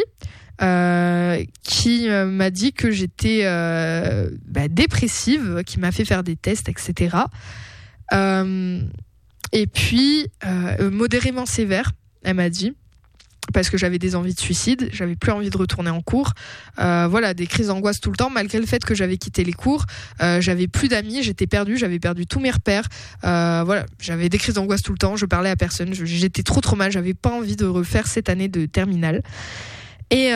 qui m'a dit que j'étais dépressive, qui m'a fait faire des tests, etc. Et puis, modérément sévère, elle m'a dit, parce que j'avais des envies de suicide, j'avais plus envie de retourner en cours. Voilà, des crises d'angoisse tout le temps, malgré le fait que j'avais quitté les cours. J'avais plus d'amis, j'étais perdue, j'avais perdu tous mes repères. Voilà, j'avais des crises d'angoisse tout le temps, je parlais à personne, j'étais trop mal, j'avais pas envie de refaire cette année de terminale. Et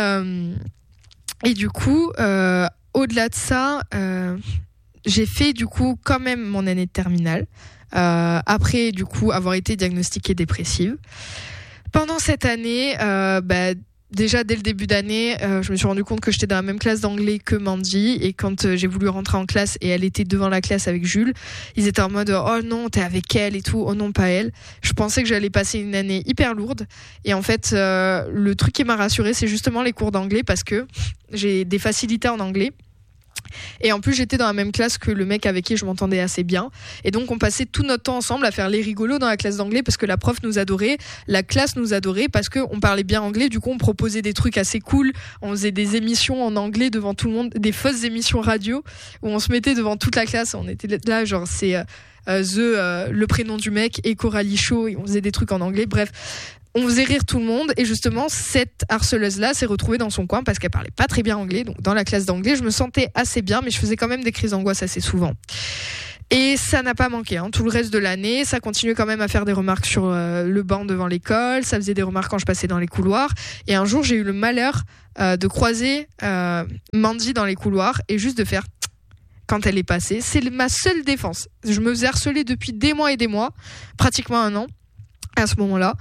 du coup, au-delà de ça, j'ai fait du coup quand même mon année de terminale. Après du coup avoir été diagnostiquée dépressive. Pendant cette année, déjà dès le début d'année, je me suis rendu compte que j'étais dans la même classe d'anglais que Mandy, et quand j'ai voulu rentrer en classe et elle était devant la classe avec Jules, ils étaient en mode oh non t'es avec elle et tout, oh non pas elle. Je pensais que j'allais passer une année hyper lourde, et en fait le truc qui m'a rassurée c'est justement les cours d'anglais, parce que j'ai des facilités en anglais. Et en plus j'étais dans la même classe que le mec avec qui je m'entendais assez bien, et donc on passait tout notre temps ensemble à faire les rigolos dans la classe d'anglais, parce que la prof nous adorait, la classe nous adorait, parce qu'on parlait bien anglais. Du coup on proposait des trucs assez cool, on faisait des émissions en anglais devant tout le monde, des fausses émissions radio où on se mettait devant toute la classe, on était là genre c'est le prénom du mec et Coralie Show, et on faisait des trucs en anglais. Bref, on faisait rire tout le monde, et justement cette harceleuse-là s'est retrouvée dans son coin parce qu'elle parlait pas très bien anglais. Donc dans la classe d'anglais, je me sentais assez bien, mais je faisais quand même des crises d'angoisse assez souvent. Et ça n'a pas manqué, hein. Tout le reste de l'année, ça continuait quand même à faire des remarques sur le banc devant l'école, ça faisait des remarques quand je passais dans les couloirs. Et un jour, j'ai eu le malheur de croiser Mandy dans les couloirs, et juste de faire quand elle est passée. C'est ma seule défense. Je me faisais harceler depuis des mois et des mois, pratiquement 1 an à ce moment-là.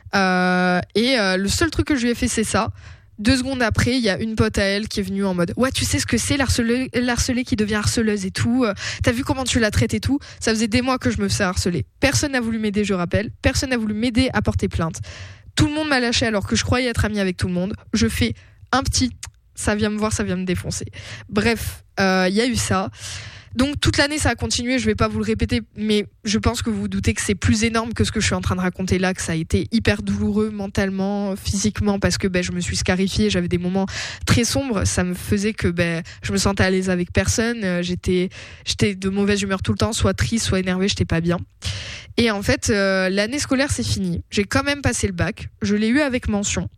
Le seul truc que je lui ai fait, c'est ça. 2 secondes après, il y a une pote à elle qui est venue en mode ouais, tu sais ce que c'est l'harcelée qui devient harceleuse et tout, t'as vu comment tu la traites et tout. Ça faisait des mois que je me faisais harceler, personne n'a voulu m'aider, je rappelle, personne n'a voulu m'aider à porter plainte, tout le monde m'a lâché alors que je croyais être amie avec tout le monde. Je fais un petit ça vient me voir, ça vient me défoncer. Bref, y a eu ça. Donc toute l'année ça a continué, je vais pas vous le répéter, mais je pense que vous vous doutez que c'est plus énorme que ce que je suis en train de raconter là, que ça a été hyper douloureux mentalement, physiquement, parce que je me suis scarifiée, j'avais des moments très sombres, ça me faisait que je me sentais à l'aise avec personne, j'étais de mauvaise humeur tout le temps, soit triste, soit énervée, j'étais pas bien. Et en fait, l'année scolaire c'est fini. J'ai quand même passé le bac, je l'ai eu avec mention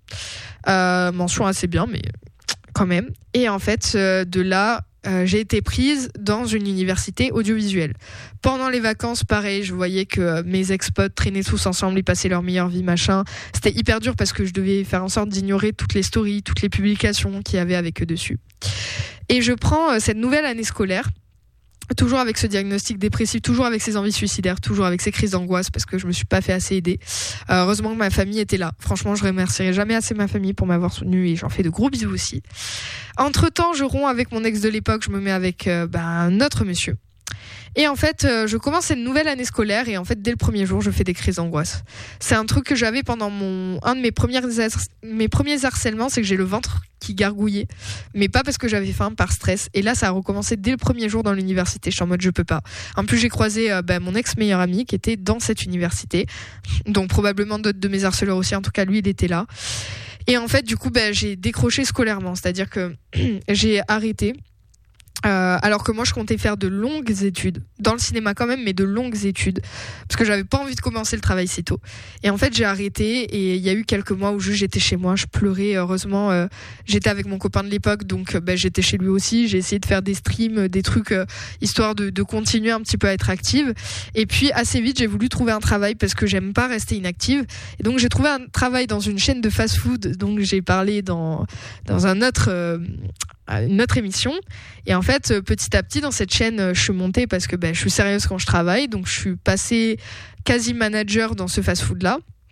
assez bien, mais quand même. Et en fait, de là, j'ai été prise dans une université audiovisuelle. Pendant les vacances, pareil, je voyais que mes ex-potes traînaient tous ensemble, ils passaient leur meilleure vie, machin. C'était hyper dur parce que je devais faire en sorte d'ignorer toutes les stories, toutes les publications qu'il y avait avec eux dessus. Et je prends cette nouvelle année scolaire, toujours avec ce diagnostic dépressif, toujours avec ces envies suicidaires, toujours avec ces crises d'angoisse, parce que je me suis pas fait assez aider. Heureusement que ma famille était là. Franchement, je remercierai jamais assez ma famille pour m'avoir soutenue, et j'en fais de gros bisous aussi. Entre-temps, je romps avec mon ex de l'époque, je me mets avec un autre monsieur. Et en fait, je commence cette nouvelle année scolaire, et en fait, dès le premier jour, je fais des crises d'angoisse. C'est un truc que j'avais pendant un de mes premiers harcèlements, c'est que j'ai le ventre qui gargouillait, mais pas parce que j'avais faim, par stress. Et là, ça a recommencé dès le premier jour dans l'université. Je suis en mode, je peux pas. En plus, j'ai croisé mon ex-meilleur ami qui était dans cette université, donc probablement d'autres de mes harceleurs aussi. En tout cas, lui, il était là. Et en fait, du coup, j'ai décroché scolairement, c'est-à-dire que j'ai arrêté. Alors que moi je comptais faire de longues études dans le cinéma quand même, mais de longues études, parce que j'avais pas envie de commencer le travail si tôt. Et en fait j'ai arrêté, et il y a eu quelques mois où juste j'étais chez moi, je pleurais. Heureusement j'étais avec mon copain de l'époque, donc j'étais chez lui aussi. J'ai essayé de faire des streams, des trucs histoire de continuer un petit peu à être active. Et puis assez vite j'ai voulu trouver un travail parce que j'aime pas rester inactive, et donc j'ai trouvé un travail dans une chaîne de fast-food, donc j'ai parlé dans une autre émission. Et en fait, petit à petit, dans cette chaîne, je suis montée parce que je suis sérieuse quand je travaille. Donc, je suis passée quasi manager dans ce fast-food-là.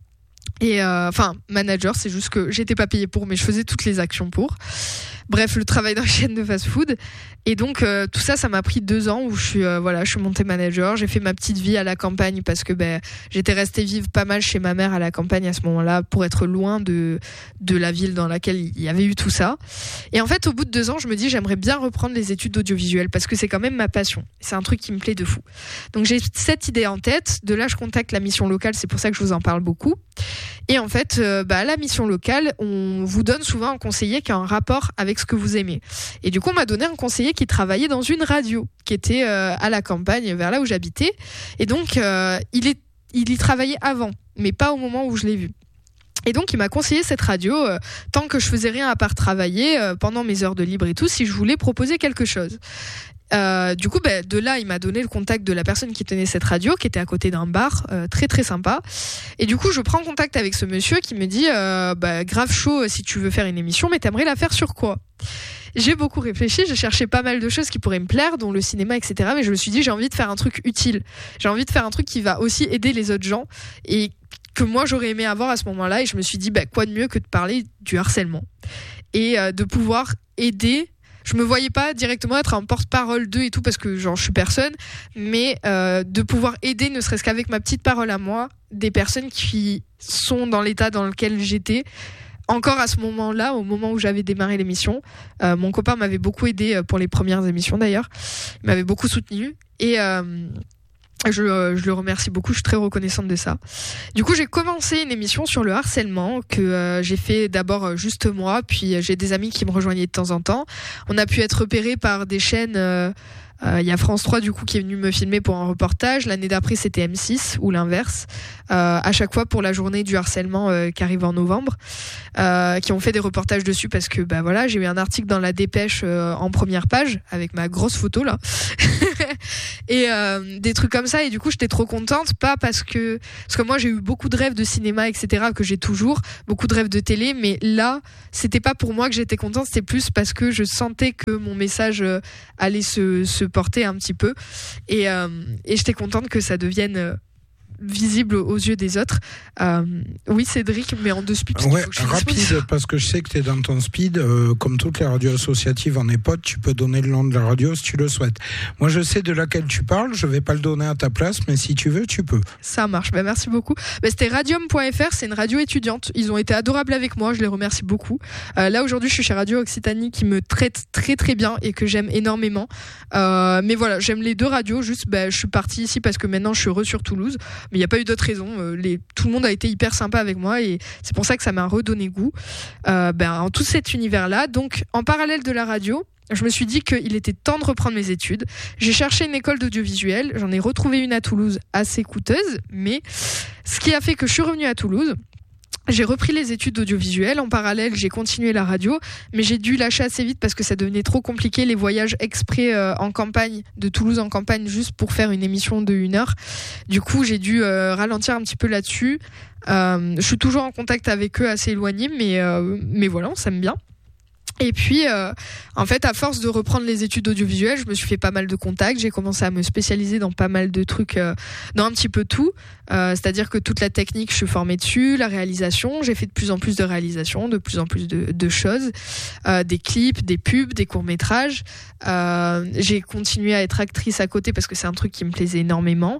Et manager, c'est juste que j'étais pas payée pour, mais je faisais toutes les actions pour. Bref, le travail dans la chaîne de fast-food. Et donc tout ça, ça m'a pris 2 ans où je suis montée manager. J'ai fait ma petite vie à la campagne parce que j'étais restée vivre pas mal chez ma mère à la campagne à ce moment-là pour être loin de la ville dans laquelle il y avait eu tout ça. Et en fait, au bout de 2 ans, je me dis j'aimerais bien reprendre les études d'audiovisuel parce que c'est quand même ma passion. C'est un truc qui me plaît de fou. Donc j'ai cette idée en tête. De là, je contacte la mission locale. C'est pour ça que je vous en parle beaucoup. Et en fait, à la mission locale, on vous donne souvent un conseiller qui a un rapport avec ce que vous aimez. Et du coup, on m'a donné un conseiller qui travaillait dans une radio, qui était à la campagne, vers là où j'habitais. Et donc, il y travaillait avant, mais pas au moment où je l'ai vu. Et donc, il m'a conseillé cette radio, tant que je faisais rien à part travailler, pendant mes heures de libre et tout, si je voulais proposer quelque chose. Du coup, de là, il m'a donné le contact de la personne qui tenait cette radio, qui était à côté d'un bar, très très sympa. Et du coup, je prends contact avec ce monsieur qui me dit, grave chaud si tu veux faire une émission, mais t'aimerais la faire sur quoi ? J'ai beaucoup réfléchi, j'ai cherché pas mal de choses qui pourraient me plaire, dont le cinéma, etc. Mais je me suis dit, j'ai envie de faire un truc utile. J'ai envie de faire un truc qui va aussi aider les autres gens et que moi j'aurais aimé avoir à ce moment-là. Et je me suis dit, quoi de mieux que de parler du harcèlement et de pouvoir aider. Je me voyais pas directement être un porte-parole d'eux et tout parce que je suis personne, mais de pouvoir aider, ne serait-ce qu'avec ma petite parole à moi, des personnes qui sont dans l'état dans lequel j'étais. Encore à ce moment-là, au moment où j'avais démarré l'émission, mon copain m'avait beaucoup aidé pour les premières émissions d'ailleurs. Il m'avait beaucoup soutenu et je le remercie beaucoup, je suis très reconnaissante de ça. Du coup, j'ai commencé une émission sur le harcèlement que j'ai fait d'abord juste moi, puis j'ai des amis qui me rejoignaient de temps en temps. On a pu être repérés par des chaînes. Il y a France 3 du coup qui est venu me filmer pour un reportage. L'année d'après c'était M6 ou l'inverse. À chaque fois pour la journée du harcèlement qui arrive en novembre, qui ont fait des reportages dessus parce que j'ai eu un article dans la Dépêche en première page avec ma grosse photo là et des trucs comme ça. Et du coup j'étais trop contente, pas parce que moi j'ai eu beaucoup de rêves de cinéma etc que j'ai toujours, beaucoup de rêves de télé, mais là c'était pas pour moi que j'étais contente, c'était plus parce que je sentais que mon message allait se porter un petit peu et j'étais contente que ça devienne visible aux yeux des autres. Oui, Cédric, mais en 2 speeds. Ouais, rapide, parce que je sais que tu es dans ton speed. Comme toutes les radios associatives en EHPAD, tu peux donner le nom de la radio si tu le souhaites. Moi, je sais de laquelle tu parles, je vais pas le donner à ta place, mais si tu veux, tu peux. Ça marche, merci beaucoup. C'était radium.fr, c'est une radio étudiante. Ils ont été adorables avec moi, je les remercie beaucoup. Là, aujourd'hui, je suis chez Radio Occitanie qui me traite très très bien et que j'aime énormément. Mais voilà, j'aime les 2 radios, juste je suis partie ici parce que maintenant je suis sur Toulouse. Mais il n'y a pas eu d'autres raisons. Tout le monde a été hyper sympa avec moi et c'est pour ça que ça m'a redonné goût en tout cet univers-là. Donc, en parallèle de la radio, je me suis dit qu'il était temps de reprendre mes études. J'ai cherché une école d'audiovisuel. J'en ai retrouvé une à Toulouse assez coûteuse. Mais ce qui a fait que je suis revenue à Toulouse, j'ai repris les études d'audiovisuel. En parallèle, j'ai continué la radio, mais j'ai dû lâcher assez vite parce que ça devenait trop compliqué. Les voyages exprès en campagne, de Toulouse en campagne, juste pour faire une émission de 1 heure. Du coup, j'ai dû ralentir un petit peu là-dessus. Je suis toujours en contact avec eux, assez éloigné, mais voilà, on s'aime bien. Et puis, en fait, à force de reprendre les études audiovisuelles, je me suis fait pas mal de contacts. J'ai commencé à me spécialiser dans pas mal de trucs, dans un petit peu tout. C'est-à-dire que toute la technique, je suis formée dessus, la réalisation. J'ai fait de plus en plus de réalisations, de plus en plus de choses, des clips, des pubs, des courts-métrages. J'ai continué à être actrice à côté parce que c'est un truc qui me plaisait énormément.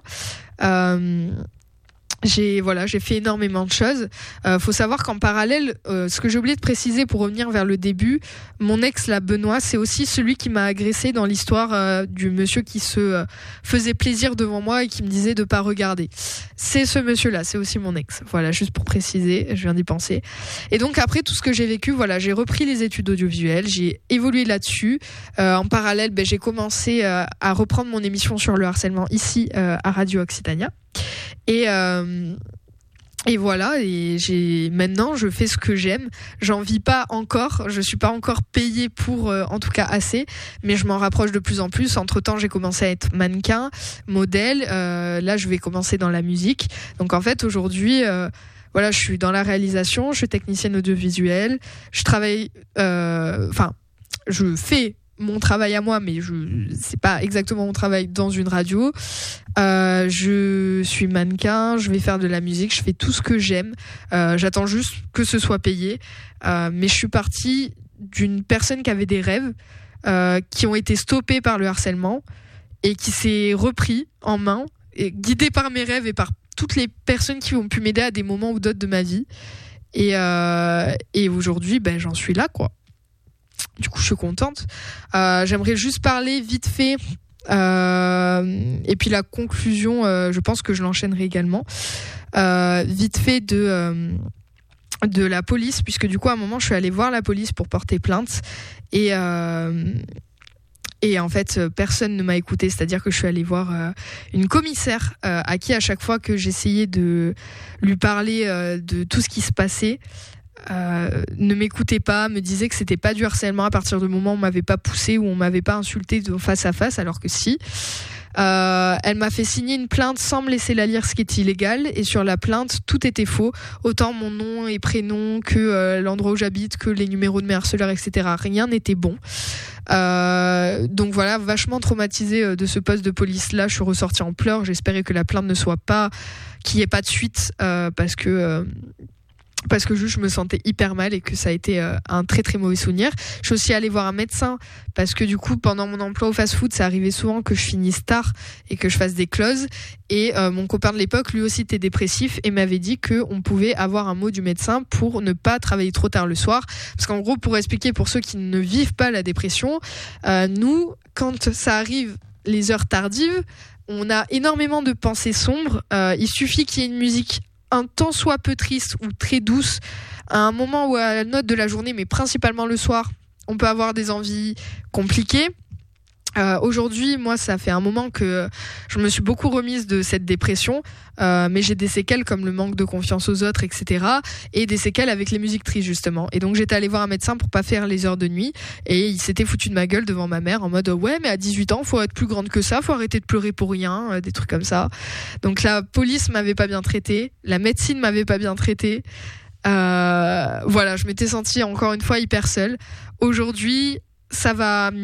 J'ai fait énormément de choses. Faut savoir qu'en parallèle, ce que j'ai oublié de préciser pour revenir vers le début, mon ex là, Benoît, c'est aussi celui qui m'a agressé dans l'histoire du monsieur qui se faisait plaisir devant moi et qui me disait de pas regarder. C'est ce monsieur-là, c'est aussi mon ex. Voilà, juste pour préciser, je viens d'y penser. Et donc après tout ce que j'ai vécu, j'ai repris les études audiovisuelles, j'ai évolué là-dessus. En parallèle, j'ai commencé à reprendre mon émission sur le harcèlement ici à Radio Occitania. Et voilà, et maintenant je fais ce que j'aime. J'en vis pas encore, je suis pas encore payée pour en tout cas assez, mais je m'en rapproche de plus en plus. Entre-temps, j'ai commencé à être mannequin, modèle, là je vais commencer dans la musique. Donc en fait, aujourd'hui je suis dans la réalisation, je suis technicienne audiovisuelle, je travaille je fais mon travail à moi, mais c'est pas exactement mon travail dans une radio. Je suis mannequin, je vais faire de la musique, je fais tout ce que j'aime. J'attends juste que ce soit payé. Mais je suis partie d'une personne qui avait des rêves, qui ont été stoppés par le harcèlement et qui s'est repris en main, et guidé par mes rêves et par toutes les personnes qui ont pu m'aider à des moments ou d'autres de ma vie. Et aujourd'hui, j'en suis là, quoi. Du coup, je suis contente. J'aimerais juste parler vite fait. Et puis la conclusion, je pense que je l'enchaînerai également. Vite fait de la police, puisque du coup, à un moment, je suis allée voir la police pour porter plainte. Et en fait, personne ne m'a écoutée. C'est-à-dire que je suis allée voir une commissaire à qui, à chaque fois que j'essayais de lui parler de tout ce qui se passait, ne m'écoutait pas, me disait que c'était pas du harcèlement à partir du moment où on m'avait pas poussé ou on m'avait pas insulté de face à face, alors que si. Elle m'a fait signer une plainte sans me laisser la lire, ce qui est illégal, et sur la plainte tout était faux, autant mon nom et prénom que l'endroit où j'habite, que les numéros de mes harceleurs, etc. Rien n'était bon. Donc voilà, vachement traumatisée de ce poste de police là. Je suis ressortie en pleurs. J'espérais que la plainte ne soit pas, qu'il n'y ait pas de suite, parce que juste je me sentais hyper mal et que ça a été un très très mauvais souvenir. Je suis aussi allée voir un médecin parce que du coup pendant mon emploi au fast-food, ça arrivait souvent que je finisse tard et que je fasse des closes, et mon copain de l'époque lui aussi était dépressif et m'avait dit qu'on pouvait avoir un mot du médecin pour ne pas travailler trop tard le soir, parce qu'en gros, pour expliquer pour ceux qui ne vivent pas la dépression, nous, quand ça arrive les heures tardives, on a énormément de pensées sombres. Il suffit qu'il y ait une musique un tant soit peu triste ou très douce à un moment ou à la note de la journée, mais principalement le soir, on peut avoir des envies compliquées. Aujourd'hui, moi, ça fait un moment que je me suis beaucoup remise de cette dépression, mais j'ai des séquelles comme le manque de confiance aux autres, etc. et des séquelles avec les musiques tristes, justement. Et donc, j'étais allée voir un médecin pour pas faire les heures de nuit, et il s'était foutu de ma gueule devant ma mère en mode « Ouais, mais à 18 ans, faut être plus grande que ça, faut arrêter de pleurer pour rien », des trucs comme ça. Donc, la police m'avait pas bien traitée, la médecine m'avait pas bien traitée. Voilà, je m'étais sentie encore une fois hyper seule. Aujourd'hui, ça va